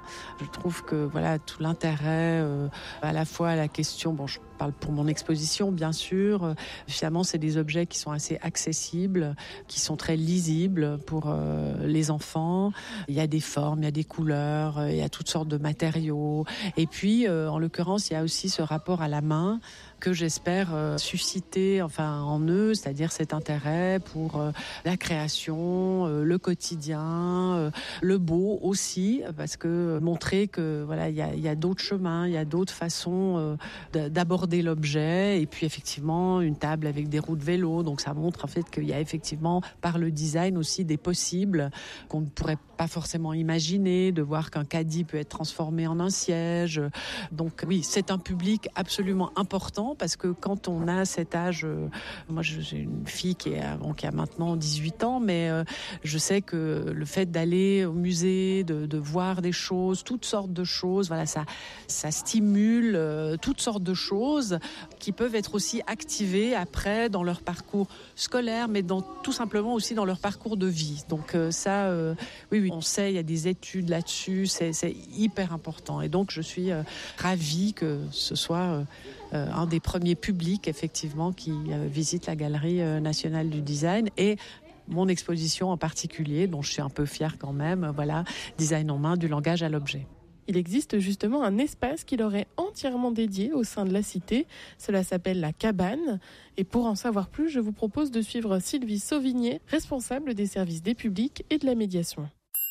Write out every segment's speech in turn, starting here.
Je trouve que voilà tout l'intérêt à la fois à la question, je parle pour mon exposition bien sûr, finalement c'est des objets qui sont assez accessibles, qui sont très lisibles pour les enfants. Il y a des formes, il y a des couleurs, il y a toutes sortes de matériaux. Et puis en l'occurrence il y a aussi ce rapport à la main que j'espère susciter en eux, c'est-à-dire cet intérêt pour la création, le quotidien, le beau aussi, parce que montrer que voilà il y a d'autres chemins, il y a d'autres façons d'aborder l'objet. Et puis effectivement une table avec des roues de vélo, donc ça montre en fait qu'il y a effectivement par le design aussi des possibles qu'on ne pourrait pas forcément imaginer, de voir qu'un caddie peut être transformé en un siège. Donc oui, c'est un public absolument important parce que quand on a cet âge, moi j'ai une fille qui a maintenant 18 ans, mais je sais que le fait d'aller au musée, de voir des choses, toutes sortes de choses, voilà, ça stimule toutes sortes de choses qui peuvent être aussi activées après dans leur parcours scolaire, mais tout simplement aussi dans leur parcours de vie. Donc oui, on sait, il y a des études là-dessus, c'est hyper important. Et donc je suis ravie que ce soit un des premiers publics effectivement qui visite la Galerie nationale du design et mon exposition en particulier, dont je suis un peu fière quand même, voilà, design en main, du langage à l'objet. Il existe justement un espace qui leur est entièrement dédié au sein de la cité. Cela s'appelle la cabane. Et pour en savoir plus, je vous propose de suivre Sylvie Sauvigné, responsable des services des publics et de la médiation.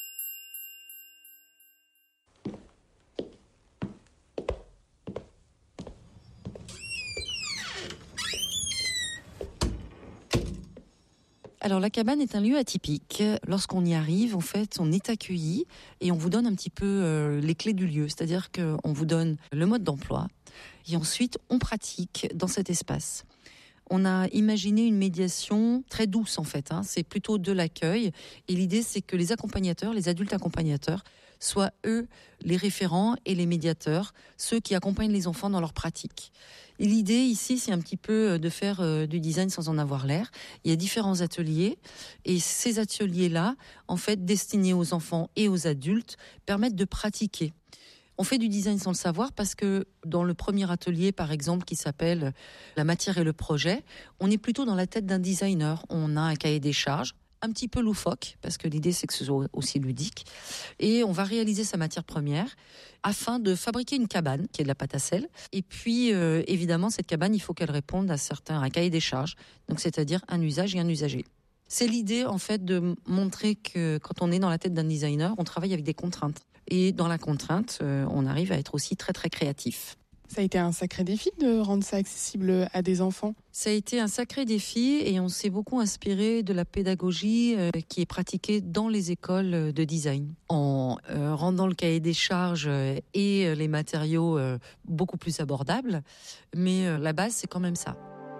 Alors la cabane est un lieu atypique. Lorsqu'on y arrive, en fait, on est accueilli et on vous donne un petit peu les clés du lieu. C'est-à-dire qu'on vous donne le mode d'emploi et ensuite on pratique dans cet espace. On a imaginé une médiation très douce en fait, c'est plutôt de l'accueil. Et l'idée c'est que les accompagnateurs, les adultes accompagnateurs, soient eux les référents et les médiateurs, ceux qui accompagnent les enfants dans leur pratique. Et l'idée ici c'est un petit peu de faire du design sans en avoir l'air. Il y a différents ateliers et ces ateliers-là, en fait destinés aux enfants et aux adultes, permettent de pratiquer. On fait du design sans le savoir parce que dans le premier atelier, par exemple, qui s'appelle « La matière et le projet », on est plutôt dans la tête d'un designer. On a un cahier des charges, un petit peu loufoque, parce que l'idée c'est que ce soit aussi ludique. Et on va réaliser sa matière première afin de fabriquer une cabane, qui est de la pâte à sel. Et puis, évidemment, cette cabane, il faut qu'elle réponde à un cahier des charges, donc c'est-à-dire un usage et un usager. C'est l'idée, en fait, de montrer que quand on est dans la tête d'un designer, on travaille avec des contraintes. Et dans la contrainte, on arrive à être aussi très très créatif. Ça a été un sacré défi de rendre ça accessible à des enfants. Ça a été un sacré défi et on s'est beaucoup inspiré de la pédagogie qui est pratiquée dans les écoles de design. En rendant le cahier des charges et les matériaux beaucoup plus abordables, mais la base c'est quand même ça.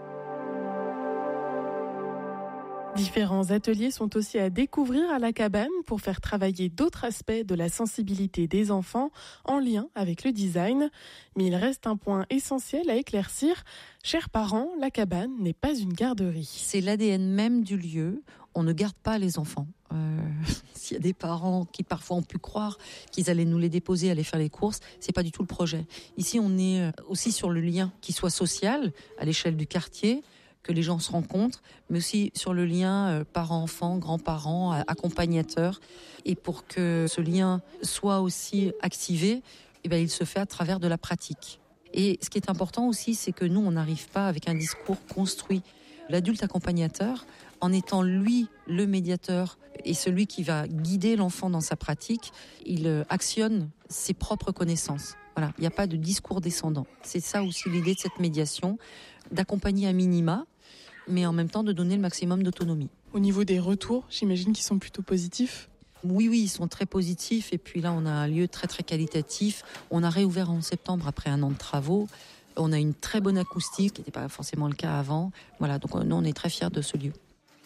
Différents ateliers sont aussi à découvrir à la cabane pour faire travailler d'autres aspects de la sensibilité des enfants en lien avec le design. Mais il reste un point essentiel à éclaircir. Chers parents, la cabane n'est pas une garderie. C'est l'ADN même du lieu. On ne garde pas les enfants. S'il y a des parents qui parfois ont pu croire qu'ils allaient nous les déposer, aller faire les courses, c'est pas du tout le projet. Ici, on est aussi sur le lien qui soit social à l'échelle du quartier, que les gens se rencontrent, mais aussi sur le lien parents-enfants, grands-parents, accompagnateurs. Et pour que ce lien soit aussi activé, il se fait à travers de la pratique. Et ce qui est important aussi, c'est que nous, on n'arrive pas avec un discours construit. L'adulte accompagnateur, en étant lui le médiateur et celui qui va guider l'enfant dans sa pratique, il actionne ses propres connaissances. Voilà, il n'y a pas de discours descendant. C'est ça aussi l'idée de cette médiation, d'accompagner à minima, mais en même temps de donner le maximum d'autonomie. Au niveau des retours, j'imagine qu'ils sont plutôt positifs. Oui, ils sont très positifs. Et puis là, on a un lieu très, très qualitatif. On a réouvert en septembre après 1 an de travaux. On a une très bonne acoustique, qui n'était pas forcément le cas avant. Voilà, donc nous, on est très fiers de ce lieu.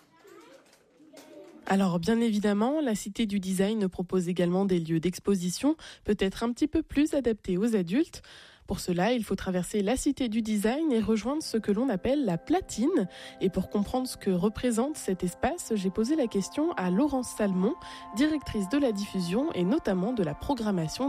Alors bien évidemment, la Cité du Design propose également des lieux d'exposition, peut-être un petit peu plus adaptés aux adultes. Pour cela, il faut traverser la Cité du Design et rejoindre ce que l'on appelle la platine. Et pour comprendre ce que représente cet espace, j'ai posé la question à Laurence Salmon, directrice de la diffusion et notamment de la programmation